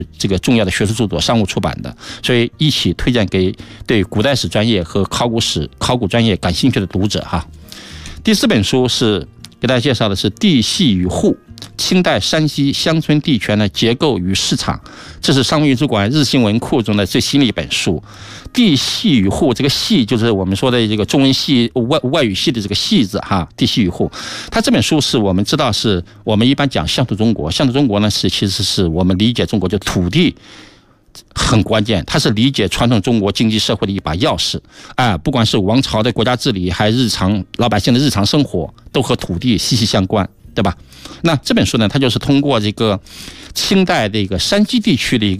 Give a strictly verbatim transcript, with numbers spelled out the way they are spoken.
这个重要的学术著作，商务出版的，所以一起推荐给对古代史专业和考古史、考古专业感兴趣的读者哈。第四本书是给大家介绍的是《地系与户：清代山西乡村地权的结构与市场》，这是商务印书馆日新文库中的最新的一本书。地系与户，这个系就是我们说的这个中文系外外语系的这个系字哈，地系与户。它这本书是我们知道是我们一般讲乡土中国，乡土中国呢是其实是我们理解中国就土地很关键，它是理解传统中国经济社会的一把钥匙啊，不管是王朝的国家治理，还日常老百姓的日常生活，都和土地息息相关，对吧？那这本书呢，它就是通过这个清代这个山西地区的一个